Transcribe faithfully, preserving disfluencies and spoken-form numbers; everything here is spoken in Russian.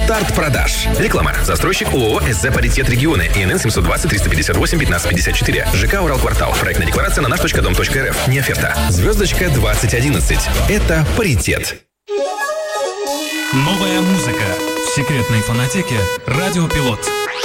Старт продаж. Реклама. Застройщик ООО СЗ «Паритет Регионы». ИНН семьсот двадцать триста пятьдесят восемь пятнадцать пятьдесят четыре. ЖК «Уралквартал». Проектная декларация на наш точка дом точка эр эф. Не оферта. Звездочка двадцать одиннадцать. Это «Паритет». Новая музыка в секретной фонотеке «Радио Пилот».